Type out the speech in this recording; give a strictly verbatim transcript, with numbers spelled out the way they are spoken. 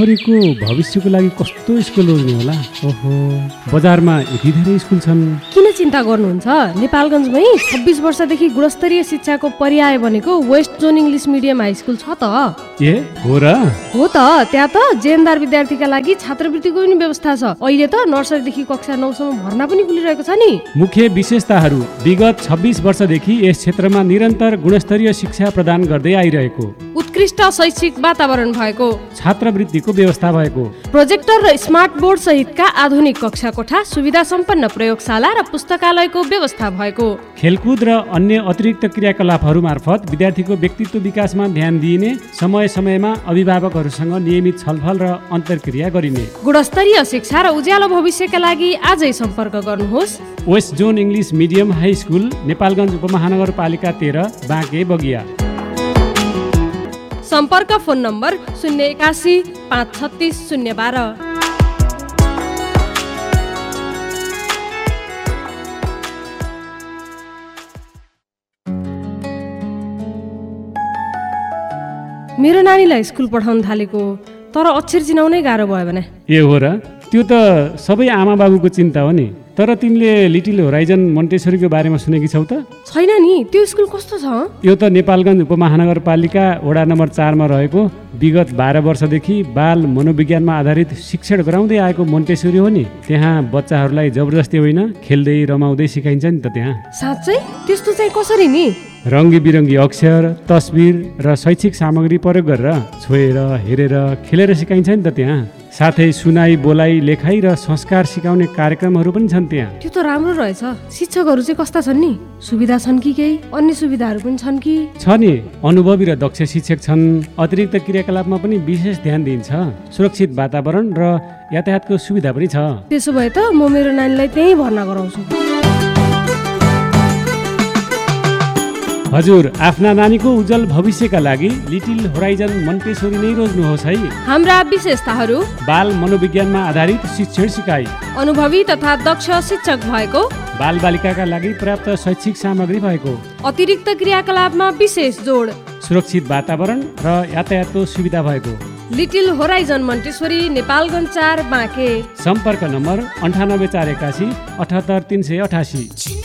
छोरीको भविष्यको लागि कस्तो स्कुल रोज्ने होला? ओहो, बजारमा यति धेरै स्कुल छन्। किन चिन्ता गर्नुहुन्छ? नेपालगञ्जमै छब्बिस वर्षदेखि गुणस्तरीय शिक्षाको पर्याय बनेको west zone English medium high school छ त। ए हो र? हो त, त्यहाँ त जेएनदार विद्यार्थीका लागि छात्रवृत्तिको पनि व्यवस्था छ। अहिले त नर्सरीदेखि कक्षा नौसम्म भर्ना पनि खुलिरहेको छ नि। मुख्य विशेषताहरू: विगत छब्बिस वर्षदेखि यस क्षेत्रमा निरन्तर गुणस्तरीय शिक्षा प्रदान गर्दै आइरहेको, उत्कृष्ट शैक्षिक वातावरण भएको, छात्रवृत्तिको व्यवस्था भएको, प्रोजेक्टर र स्मार्ट बोर्ड सहितका आधुनिक कक्षा कोठा, सुविधा सम्पन्न प्रयोगशाला र पुस्तकालयको व्यवस्था भएको, खेलकुद र अन्य अतिरिक्त क्रियाकलापहरू मार्फत विद्यार्थीको व्यक्तित्व विकासमा ध्यान दिइने, समय समयमा अभिभावकहरूसँग नियमित छलफल र अन्तर्क्रिया गरिने। गुणस्तरीय शिक्षा र उज्यालो भविष्यका लागि आजै सम्पर्क गर्नुहोस्। West zone English medium high school, Nepalgunj उपमहानगरपालिका तेह्र, बाँके बगिया। सम्पर्क फोन नम्बर शून्य एकासी पाँच छत्तिस शून्य बाह्र। मेरो नानीलाई स्कुल पठाउन थालेको, तर अक्षर चिनाउनै गाह्रो भयो भने। ए हो र? त्यो त सबै आमा बाबुको चिन्ता हो नि। तर तिमीले लिटिल होराइजन मोन्टेसरीको बारेमा सुनेकी छौ त? छैन नि, त्यो स्कुल कस्तो छ? यो त नेपालगञ्ज उपमहानगरपालिका वडा नम्बर चारमा रहेको, विगत बाह्र वर्षदेखि बाल मनोविज्ञानमा आधारित शिक्षण गराउँदै आएको मोन्टेसरी हो नि। त्यहाँ बच्चाहरूलाई जबरजस्ती होइन, खेल्दै रमाउँदै सिकाइन्छ नि त त्यहाँ। साँच्चै? त्यस्तो चाहिँ कसरी नि? रङ्गी बिरङ्गी अक्षर, तस्बिर र शैक्षिक सामग्री प्रयोग गरेर छोएर, हेरेर, खेलेर सिकाइन्छ नि त त्यहाँ। साथै सुनाई, बोलाइ, लेखाइ र संस्कार सिकाउने कार्यक्रमहरू पनि छन् त्यहाँ। त्यो त राम्रो रहेछ। शिक्षकहरू चाहिँ कस्ता छन् नि? सुविधा छन् कि केही अन्य सुविधाहरू पनि छन् कि? छ नि, अनुभवी र दक्ष शिक्षक छन्। अतिरिक्त क्रियाकलापमा पनि विशेष ध्यान दिइन्छ। सुरक्षित वातावरण र यातायातको सुविधा पनि छ। त्यसो भए त म मेरो नानीलाई त्यहीँ भर्ना गराउँछु। हजुर, आफ्ना नानीको उज्जवल भविष्यका लागि लिटिल होराइजन मोन्टेसरी नै रोज्नुहोस् है। हाम्रा विशेषताहरू: बाल मनोविज्ञानमा आधारित शिक्षण सिकाइ, अनुभवी तथा दक्ष शिक्षक भएको, बाल बालिकाका लागि पर्याप्त शैक्षिक सामग्री भएको, अतिरिक्त क्रियाकलापमा विशेष जोड, सुरक्षित वातावरण र यातायातको सुविधा भएको। लिटिल होराइजन मोन्टेसरी, नेपालगञ्ज चार, बाँके। सम्पर्क नम्बर अन्ठानब्बे चार एकासी अठहत्तर तिन सय अठासी।